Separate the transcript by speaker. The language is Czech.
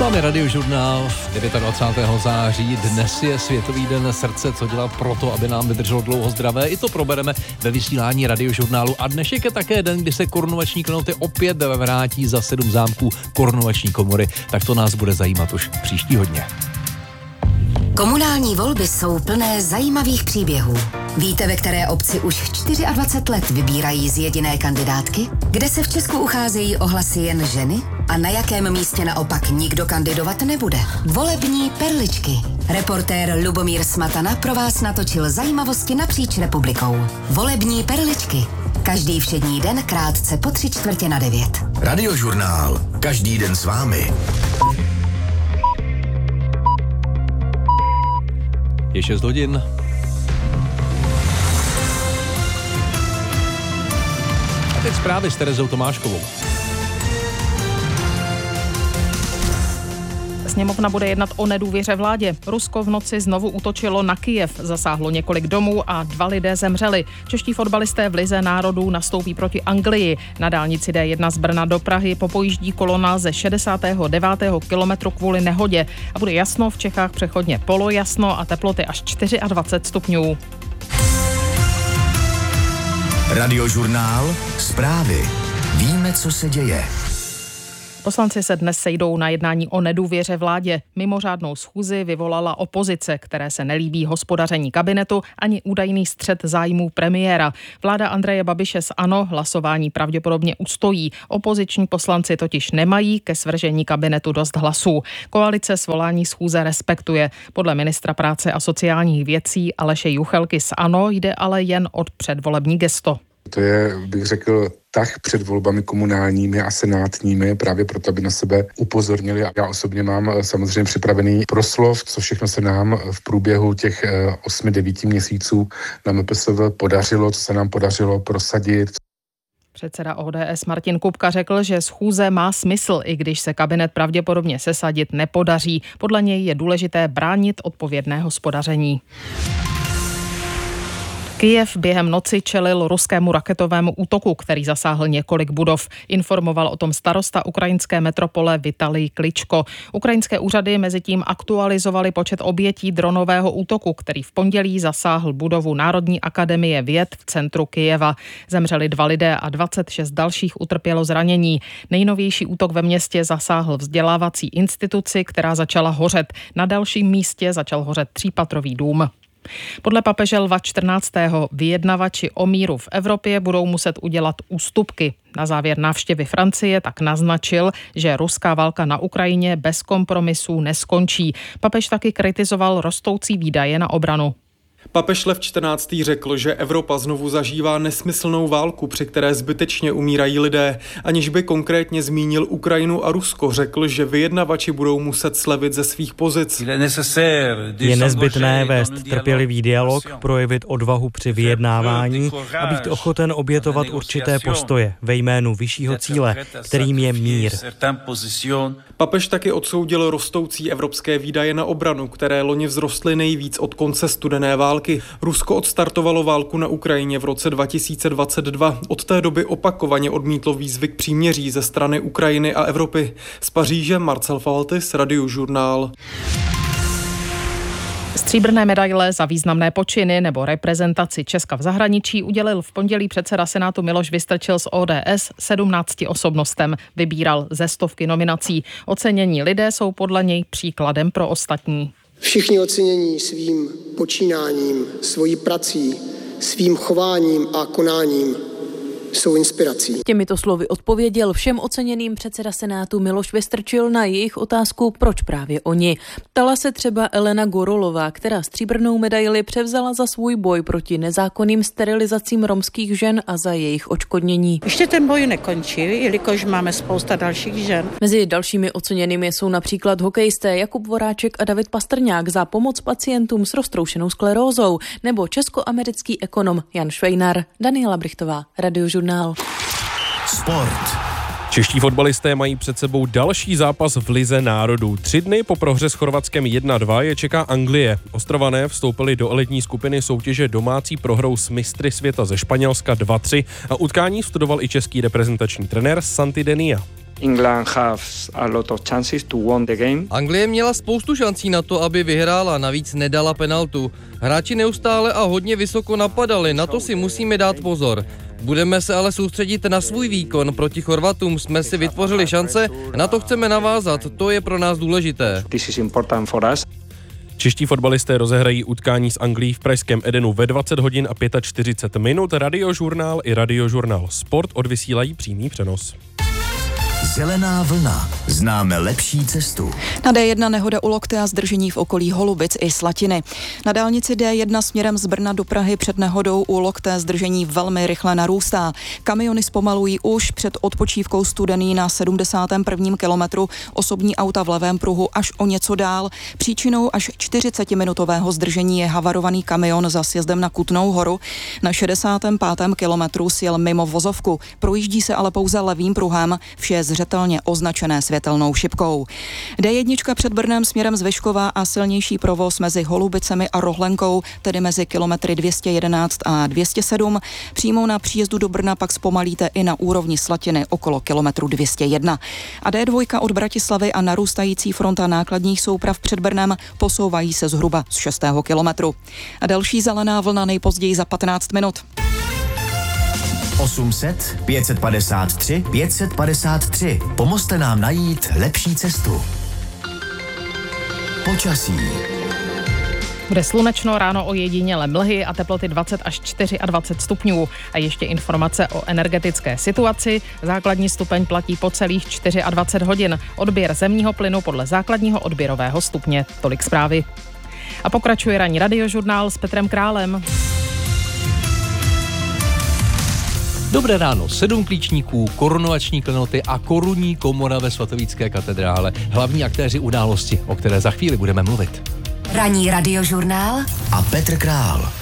Speaker 1: vámi Radiožurnál 29. září. Dnes je Světový den srdce, co dělat proto, aby nám vydrželo dlouho zdravé. I to probereme ve vysílání Radiožurnálu. A dnešek je také den, kdy se korunovační klenoty opět vrátí za 7 zámků korunovační komory. Tak to nás bude zajímat už příští dně.
Speaker 2: Komunální volby jsou plné zajímavých příběhů. Víte, ve které obci už 24 let vybírají z jediné kandidátky? Kde se v Česku ucházejí o hlasy jen ženy? A na jakém místě naopak nikdo kandidovat nebude? Volební perličky. Reportér Lubomír Smatana pro vás natočil zajímavosti napříč republikou. Volební perličky. Každý všední den krátce po 8:45.
Speaker 3: Radiožurnál. Každý den s vámi.
Speaker 1: Je 6 hodin. A teď zprávy s Terezou Tomáškovou.
Speaker 4: Sněmovna bude jednat o nedůvěře vládě. Rusko v noci znovu útočilo na Kyjev, zasáhlo několik domů a 2 lidé zemřeli. Čeští fotbalisté v Lize národů nastoupí proti Anglii. Na dálnici D1 z Brna do Prahy popojíždí kolona ze 69. kilometru kvůli nehodě. A bude jasno, v Čechách přechodně polojasno a teploty až 24 stupňů.
Speaker 3: Radiožurnál. Zprávy. Víme, co se děje.
Speaker 4: Poslanci se dnes sejdou na jednání o nedůvěře vládě. Mimořádnou schůzi vyvolala opozice, které se nelíbí hospodaření kabinetu ani údajný střet zájmů premiéra. Vláda Andreje Babiše z ANO hlasování pravděpodobně ustojí. Opoziční poslanci totiž nemají ke svržení kabinetu dost hlasů. Koalice svolání schůze respektuje. Podle ministra práce a sociálních věcí Aleše Juchelky z ANO jde ale jen od předvolební gesto.
Speaker 5: To je, bych řekl, tah před volbami komunálními a senátními, právě proto, aby na sebe upozornili. Já osobně mám samozřejmě připravený proslov, co všechno se nám v průběhu těch 8-9 měsíců na MPSV podařilo, co se nám podařilo prosadit.
Speaker 4: Předseda ODS Martin Kupka řekl, že schůze má smysl, i když se kabinet pravděpodobně sesadit nepodaří. Podle něj je důležité bránit odpovědné hospodaření. Kyjev během noci čelil ruskému raketovému útoku, který zasáhl několik budov. Informoval o tom starosta ukrajinské metropole Vitalij Kličko. Ukrajinské úřady mezitím aktualizovaly počet obětí dronového útoku, který v pondělí zasáhl budovu Národní akademie věd v centru Kyjeva. Zemřeli 2 lidé a 26 dalších utrpělo zranění. Nejnovější útok ve městě zasáhl vzdělávací instituci, která začala hořet. Na dalším místě začal hořet 3patrový dům. Podle papeže Lva 14. vyjednavači o míru v Evropě budou muset udělat ústupky. Na závěr návštěvy Francie tak naznačil, že ruská válka na Ukrajině bez kompromisů neskončí. Papež taky kritizoval rostoucí výdaje na obranu.
Speaker 6: Papež Lev 14. řekl, že Evropa znovu zažívá nesmyslnou válku, při které zbytečně umírají lidé. Aniž by konkrétně zmínil Ukrajinu a Rusko, řekl, že vyjednavači budou muset slevit ze svých pozic.
Speaker 7: Je nezbytné vést trpělivý dialog, projevit odvahu při vyjednávání a být ochoten obětovat určité postoje ve jménu vyššího cíle, kterým je mír.
Speaker 6: Papež taky odsoudil rostoucí evropské výdaje na obranu, které loni vzrostly nejvíc od konce studené války. Rusko odstartovalo válku na Ukrajině v roce 2022. Od té doby opakovaně odmítlo výzvy k příměří ze strany Ukrajiny a Evropy. Z Paříže Marcel Faltis, Radiožurnál.
Speaker 4: Stříbrné medaile za významné počiny nebo reprezentaci Česka v zahraničí udělil v pondělí předseda Senátu Miloš Vystrčil z ODS 17 osobnostem. Vybíral ze 100 nominací. Ocenění lidé jsou podle něj příkladem pro ostatní.
Speaker 8: Všichni ocenění svým počínáním, svojí prací, svým chováním a konáním jsou inspirací.
Speaker 9: Těmito slovy odpověděl všem oceněným předseda Senátu Miloš Vystrčil na jejich otázku, proč právě oni. Ptala se třeba Elena Gorolová, která stříbrnou medaili převzala za svůj boj proti nezákonným sterilizacím romských žen a za jejich odškodnění.
Speaker 10: Ještě ten boj nekončí, jelikož máme spousta dalších žen.
Speaker 9: Mezi dalšími oceněnými jsou například hokejisté Jakub Voráček a David Pastrňák za pomoc pacientům s roztroušenou sklerózou nebo česko-americký ekonom Jan Švejnar. Daniela Brichtová, Radiožurnál.
Speaker 3: Sport.
Speaker 11: Čeští fotbalisté mají před sebou další zápas v Lize národů. 3 dny po prohře s Chorvatskem 1-2 je čeká Anglie. Ostrované vstoupili do elitní skupiny soutěže domácí prohrou s mistry světa ze Španělska 2-3 a utkání studoval i český reprezentační trenér Santi Denia.
Speaker 12: Anglie měla spoustu šancí na to, aby vyhrála, navíc nedala penaltu. Hráči neustále a hodně vysoko napadali, na to si musíme dát pozor. Budeme se ale soustředit na svůj výkon. Proti Chorvatům jsme si vytvořili šance, na to chceme navázat, to je pro nás důležité.
Speaker 11: Čeští fotbalisté rozehrají utkání s Anglií v pražském Edenu ve 20 hodin a 45 minut. Radiožurnál i Radiožurnál Sport odvysílají přímý přenos.
Speaker 3: Zelená vlna. Známe lepší cestu.
Speaker 13: Na D1 nehoda u Lokty a zdržení v okolí Holubic i Slatiny. Na dálnici D1 směrem z Brna do Prahy před nehodou u Lokté zdržení velmi rychle narůstá. Kamiony zpomalují už před odpočívkou Studený na 71. kilometru, osobní auta v levém pruhu až o něco dál. Příčinou až 40-minutového zdržení je havarovaný kamion za sjezdem na Kutnou Horu. Na 65. kilometru sjel mimo vozovku. Projíždí se ale pouze levým pruhem, vše zřetelně označené světelnou šipkou. D1 před Brnem směrem z Vyškova a silnější provoz mezi Holubicemi a Rohlenkou, tedy mezi kilometry 211 a 207. Přímo na příjezdu do Brna pak zpomalíte i na úrovni Slatiny okolo kilometru 201. A D2 od Bratislavy a narůstající fronta nákladních souprav před Brnem posouvají se zhruba z 6. kilometru. A další zelená vlna nejpozději za 15 minut.
Speaker 3: 800 553 553. Pomozte nám najít lepší cestu. Počasí.
Speaker 4: Bude slunečno, ráno ojediněle mlhy a teploty 20 až 24 stupňů. A ještě informace o energetické situaci. Základní stupeň platí po celých 24 hodin. Odběr zemního plynu podle základního odběrového stupně. Tolik zprávy. A pokračuje ranní Radiožurnál s Petrem Králem.
Speaker 1: Dobré ráno, 7 klíčníků, korunovační klenoty a korunní komora ve svatovícké katedrále. Hlavní aktéři události, o které za chvíli budeme mluvit.
Speaker 2: Ranní Radiožurnál
Speaker 3: a Petr Král.